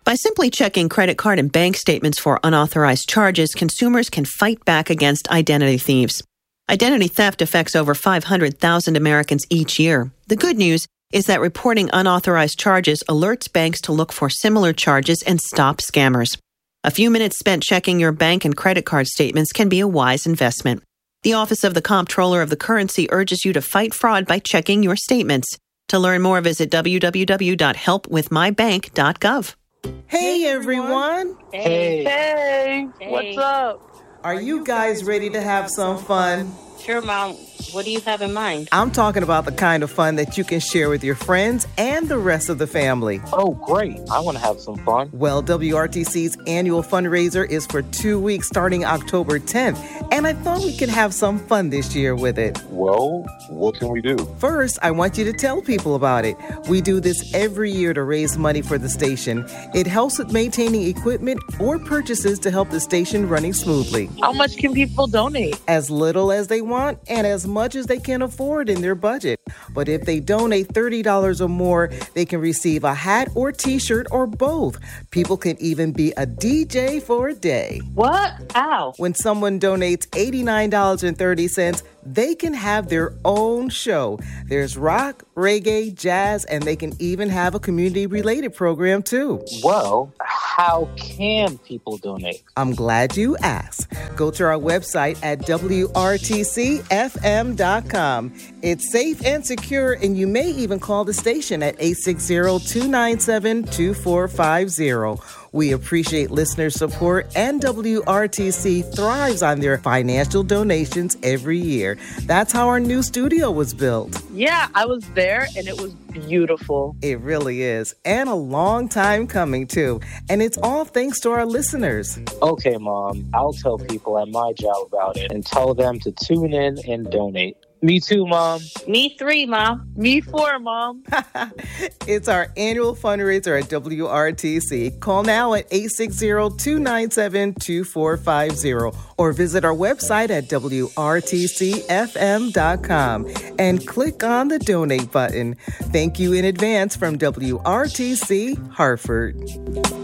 By simply checking credit card and bank statements for unauthorized charges, consumers can fight back against identity thieves. Identity theft affects over 500,000 Americans each year. The good news is that reporting unauthorized charges alerts banks to look for similar charges and stop scammers. A few minutes spent checking your bank and credit card statements can be a wise investment. The Office of the Comptroller of the Currency urges you to fight fraud by checking your statements. To learn more, visit www.helpwithmybank.gov. Hey, everyone. Hey. What's up? Are you guys ready to have some fun? Sure, Mom. What do you have in mind? I'm talking about the kind of fun that you can share with your friends and the rest of the family. Oh, great. I want to have some fun. Well, WRTC's annual fundraiser is for 2 weeks starting October 10th, and I thought we could have some fun this year with it. Well, what can we do? First, I want you to tell people about it. We do this every year to raise money for the station. It helps with maintaining equipment or purchases to help the station running smoothly. How much can people donate? As little as they want and as much as they can afford in their budget. But if they donate $30 or more, they can receive a hat or t-shirt or both. People can even be a DJ for a day. What? How? When someone donates $89.30, they can have their own show. There's rock, reggae, jazz, and they can even have a community-related program too. Well, how can people donate? I'm glad you asked. Go to our website at WRTCFM.com. It's safe and secure, and you may even call the station at 860-297-2450. We appreciate listener support, and WRTC thrives on their financial donations every year. That's how our new studio was built. Yeah, I was there, and it was beautiful. It really is, and a long time coming, too. And it's all thanks to our listeners. Okay, Mom, I'll tell people at my job about it and tell them to tune in and donate. Me too, Mom. Me 3, Mom. Me 4, Mom. It's our annual fundraiser at WRTC. Call now at 860-297-2450 or visit our website at WRTCFM.com and click on the donate button. Thank you in advance from WRTC Hartford.